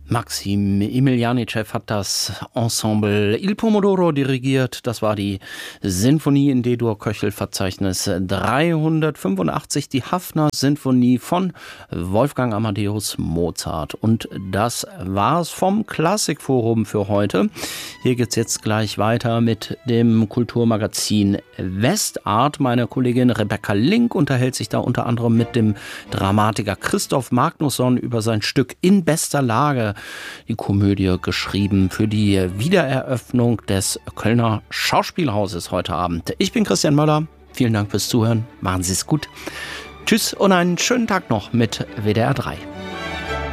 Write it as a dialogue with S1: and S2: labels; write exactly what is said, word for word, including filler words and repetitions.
S1: Maxim Emelianitschew hat das Ensemble Il Pomodoro dirigiert. Das war die Sinfonie in D-Dur-Köchel-Verzeichnis dreihundertfünfundachtzig, die Haffner-Sinfonie von Wolfgang Amadeus Mozart. Und das war's vom Klassikforum für heute. Hier geht's jetzt gleich weiter mit dem Kulturmagazin Westart. Meine Kollegin Rebecca Link unterhält sich da unter anderem mit dem Dramatiker Christoph Magnusson über sein Stück In bester Lage. Die Komödie geschrieben für die Wiedereröffnung des Kölner Schauspielhauses heute Abend. Ich bin Christian Möller. Vielen Dank fürs Zuhören. Machen Sie es gut. Tschüss und einen schönen Tag noch mit W D R drei.